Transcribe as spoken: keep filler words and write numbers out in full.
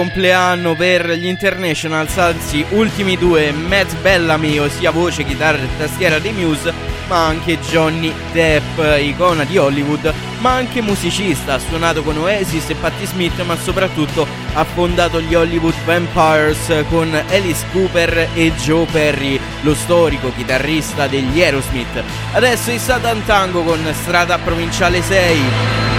Compleanno per gli Internationals, anzi ultimi due, Matt Bellamy, ossia voce, chitarra e tastiera dei Muse, ma anche Johnny Depp, icona di Hollywood, ma anche musicista. Ha suonato con Oasis e Patti Smith, ma soprattutto ha fondato gli Hollywood Vampires con Alice Cooper e Joe Perry, lo storico chitarrista degli Aerosmith. Adesso i Satan Tango con Strada Provinciale sei.